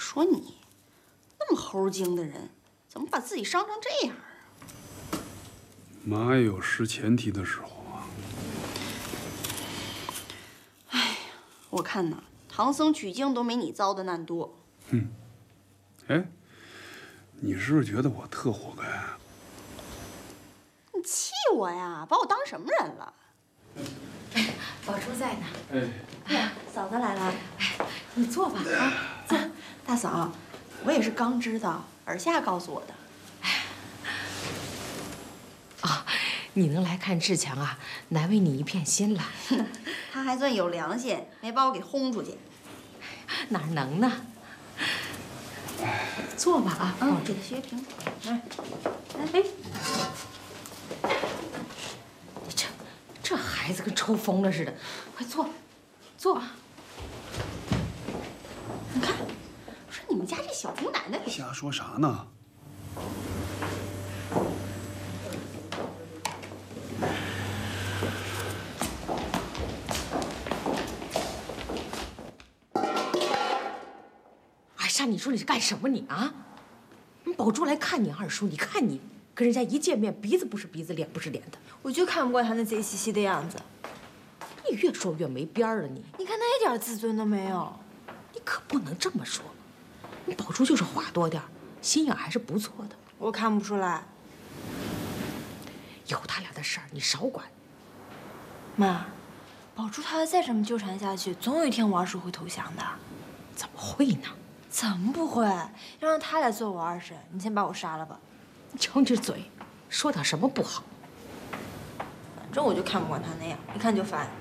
说你那么猴精的人，怎么把自己伤成这样啊？ 妈也有失前提的时候啊。 哎呀，我看呐，唐僧取经都没你遭的难多。 哎，你是不是觉得我特活该啊？ 你气我呀？把我当什么人了？ 哎，宝珠在呢。 哎呀，嫂子来了。 哎，你坐吧啊，坐。 大嫂，我也是刚知道，尔夏告诉我的。 啊，你能来看志强啊，难为你一片心了。 他还算有良心，没把我给轰出去。 哪能呢？坐吧啊， 嗯，给他削苹果。来， 哎，你这孩子跟抽风了似的，快坐，坐。 你看，我说你们家这小姑奶奶瞎说啥呢？ 哎呀，你说你是干什么你啊？你宝珠来看你二叔，你看你跟人家一见面，鼻子不是鼻子，脸不是脸的。 我就看不惯他那贼兮兮的样子。 你越说越没边儿了你。 你看他一点自尊都没有。 你可不能这么说。你宝珠就是话多点儿，心眼还是不错的。 我看不出来。 有他俩的事儿，你少管。 妈，宝珠她要再这么纠缠下去，总有一天我二叔会投降的。 怎么会呢？ 怎么不会？要让他来做我二婶，你先把我杀了吧。 你瞧你这嘴，说点什么不好？ 反正我就看不惯他那样，一看就烦。